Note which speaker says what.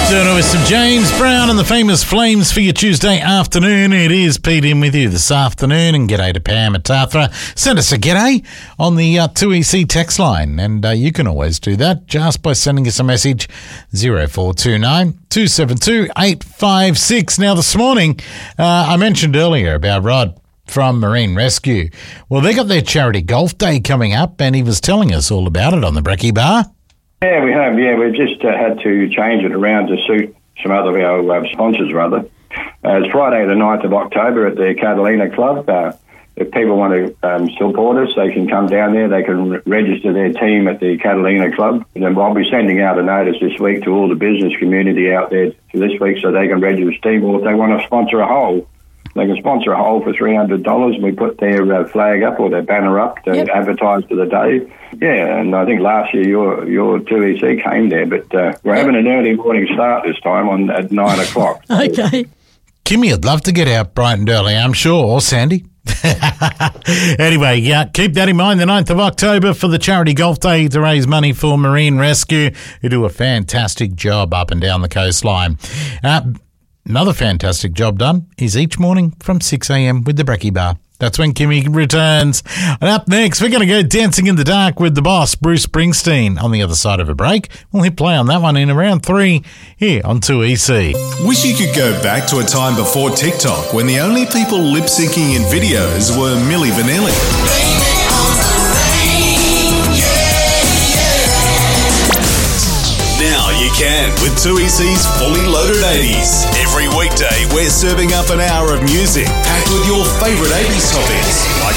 Speaker 1: Doing it with some James Brown and the Famous Flames for your Tuesday afternoon. It is Pete in with you this afternoon, and g'day to Pam at Tathra. Send us a g'day on the 2EC text line, and you can always do that just by sending us a message 0429 272 856. Now this morning, I mentioned earlier about Rod from Marine Rescue. Well, they got their charity golf day coming up, and he was telling us all about it on the Brekkie Bar.
Speaker 2: Yeah, we have. Yeah, we've just had to change it around to suit some other of our sponsors, rather. It's Friday the 9th of October at the Catalina Club. If people want to support us, they can come down there. They can register their team at the Catalina Club. And then I'll be sending out a notice this week to all the business community out there for this week so they can register a team. Or if they want to sponsor a hole, they can sponsor a hole for $300, and we put their flag up or their banner up to advertise for the day. Yeah, and I think last year your 2EC came there, but we're having an early morning start this time at 9 o'clock.
Speaker 3: Okay.
Speaker 1: Kimmy would love to get out bright and early, I'm sure, or Sandy. Anyway, yeah, keep that in mind, the 9th of October for the charity golf day to raise money for Marine Rescue, who do a fantastic job up and down the coastline. Another fantastic job done is each morning from 6 a.m. with the Brekkie Bar. That's when Kimmy returns. And up next, we're going to go dancing in the dark with the boss, Bruce Springsteen. On the other side of a break, we'll hit play on that one in around 3 here on 2EC.
Speaker 4: Wish you could go back to a time before TikTok when the only people lip-syncing in videos were Milli Vanilli. Now you can with 2EC's Fully Loaded 80s. Every weekday, we're serving up an hour of music packed with your favourite 80s topics like